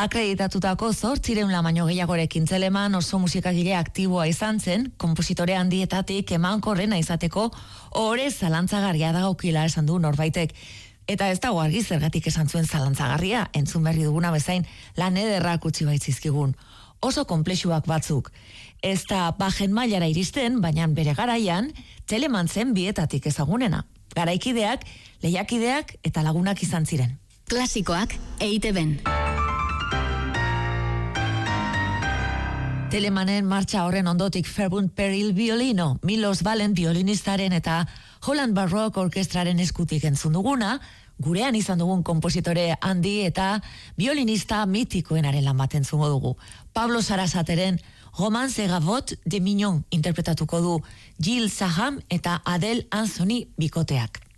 Akreditatutako 800 baino gehiagorekin Telemann oso musikagile aktiboa izan zen, konpositore handietatik emankorrena izateko ore zalantzagarria dagokila esan du norbaitek. Eta ez dago argi zergatik esan zuen zalantzagarria, entzun berri duguna bezain lan ederrak utzi baitzizkigun. Oso konplexuak batzuk. Ez da bajen mailara iristen, baina bere garaian, Telemann zen bietatik ezagunena. Garaikideak, lehiakideak eta lagunak izan ziren. Klasikoak EITB-n. Telemannen martxa horren ondotik Fairburn Peril violino, Milos Balen violinistaren eta Holland Baroque Orkestraren eskutik entzun duguna, gurean izan dugun konpositore handi eta violinista mitikoenaren lan bat entzungo dugu. Pablo Sarasateren Romance Gavot de Mignon interpretatuko du Gilles Saham eta Adele Anthony bikoteak.